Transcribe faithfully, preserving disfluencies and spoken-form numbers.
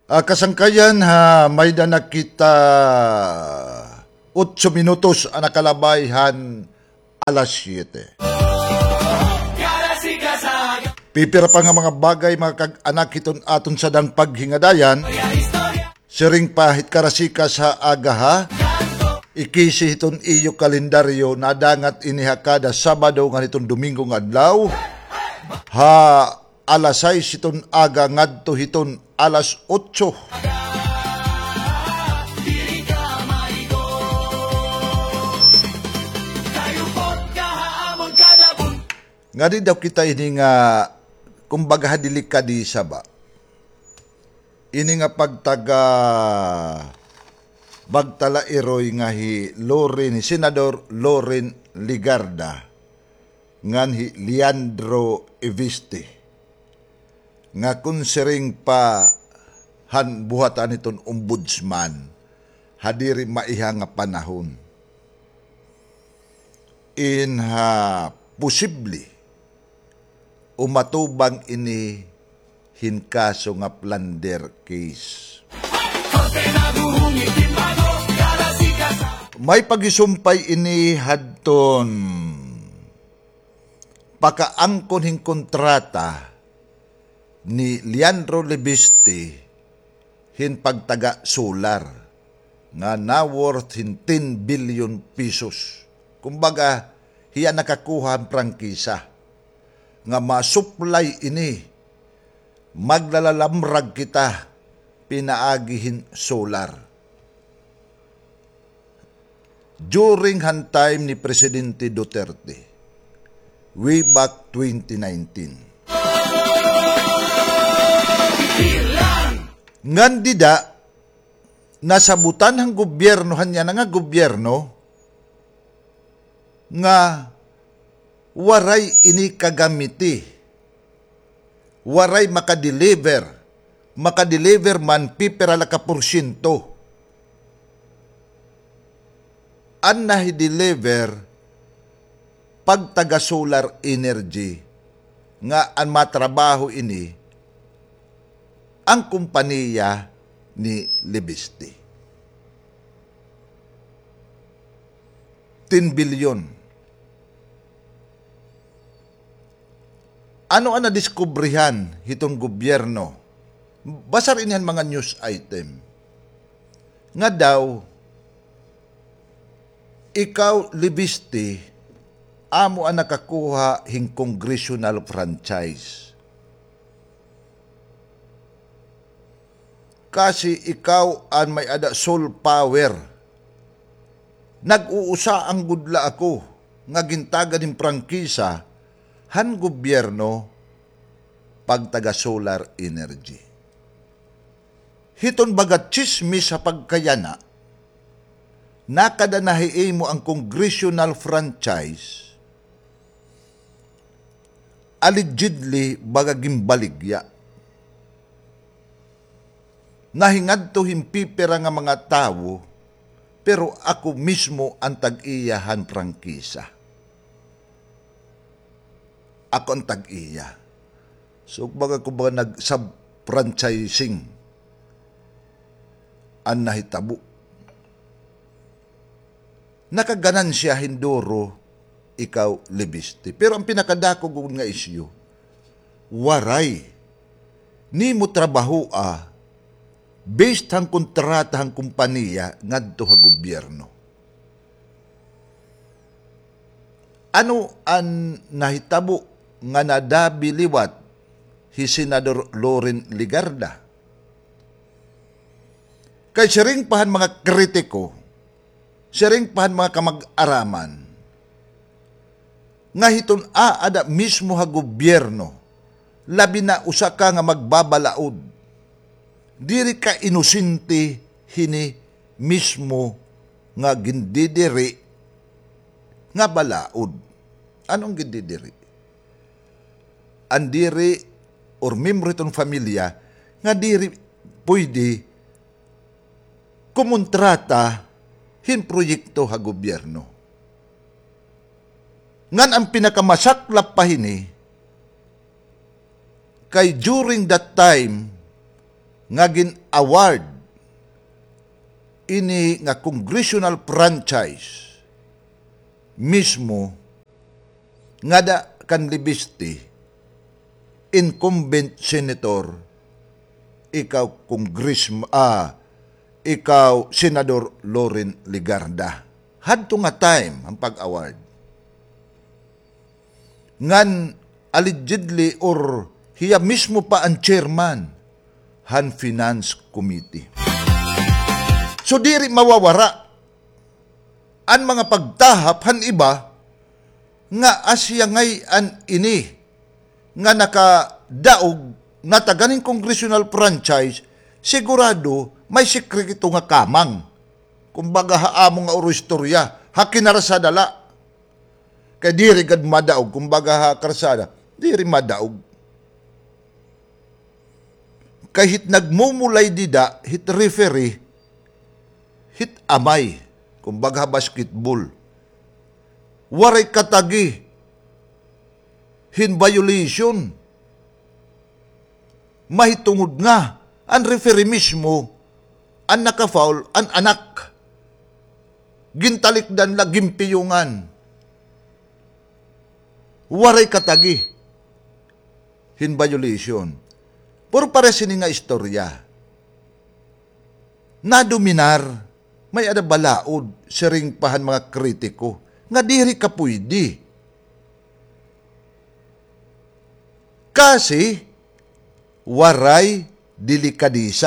Ah, kasangkayan ha, may na nakita otso minutos ang nakalabayhan alas siyete. Pipira pa nga mga bagay mga kag-anak iton aton sa dang paghingadayan. Siring pahit karasika sa agaha. Ikisi hiton iyo kalendaryo na dangat inihakada Sabado nga nitong Domingo nga adlaw. Ha alas sais hiton aga ngadto hiton alas otso. Nga di daw kita ini nga kumbaga dili ka di saba. Ini nga pagtaga bagtala iroy nga hi Loren, Senador Loren Ligarda ngan hi Leandro Eviste nga konsiring pa han buhatan iton ombudsman hadiri maiha nga panahon in ha posible umatubang ini hinkaso nga plunder case. May pagisumpay ini hadton pakaangkon hing kontrata ni Leandro Lebiste hin pagtaga solar nga na worth hin ten billion pesos. Kumbaga, hiya nakakuha ang prangkisa nga masupply ini maglalalamrag kita pinaagihin solar. During han time ni Presidente Duterte, way back twenty nineteen. Ngan dida, nasabutan ng gobyerno, hanya na nga gobyerno, nga waray ini kagamiti, waray makadeliver, makadeliver man pipera la ka porsyento. An nahi-deliver pag taga solar energy nga ang matrabaho ini ang kumpanya ni Lebiste. ten billion. Ano ang nadiskubrihan hitong gobyerno? Basar inihan mga news item. Nga daw, ikaw, Lebiste, amo ang nakakuha hing congressional franchise. Kasi ikaw ang may ada sole power. Nag-uusa ang gudla ako, nga gintaga ng prangkisa, han gobyerno pagtaga solar energy. Hiton bagat chismis sa pagkayana, nakadanahi mo ang congressional franchise, allegedly baga gimbaligya. Nahingad to himpipera nga mga tao, pero ako mismo ang tag-iyahan prangkisa. Ako ang tag-iya. So, baga kung baga nag-sub-franchising ang nahitabo. Nakaganansya hindoro ikaw, Lebiste. Pero ang pinakadako ko nga isyu, waray, ni mo trabaho ah, based hang kontrata hang kumpanya ngadto ha gobyerno. Ano ang nahitabo nga nadabi liwat hi Senador Loren Ligarda? Kay siring pahan mga kritiko, siring pahan mga kamag-araman, nga hiton aada mismo ha gobyerno, labi na usa ka nga magbabalaod, diri ka inusinti hini mismo nga gindidiri nga balaod. Anong gindidiri? Andiri or membro itong familia nga diri pwede kumontrata hin proyekto ha gobyerno. Ngan ang pinakamasaklap pa hini, kay during that time, nga award ini nga congressional franchise mismo nga da kan libisti incumbent senator ikaw congressman ah ikaw senador Loren Legarda. Hadto nga time ang pag-award ngan allegedly or hiya mismo pa ang chairman han Finance Committee. So diri mawawara ang mga pagtahap han iba nga asya ngay an ini nga nakadaog na taganing congressional franchise sigurado may sekreto nga kamang. Kumbaga haamong nga urustorya hakinarasadala kay diri gad madaog kumbaga ha karsada diri madaog kahit nagmumulay dida hit referee hit amay kumbaga basketball waray katagi hin violation mahitungod nga ang referee mismo ang naka-foul ang anak gintalikdan la gimpiyungan waray katagi hin violation. Puro pare sini nga istorya. Nadominar may ada balaod sering pahan mga kritiko nga diri ka pwede. Kasi waray delikadisa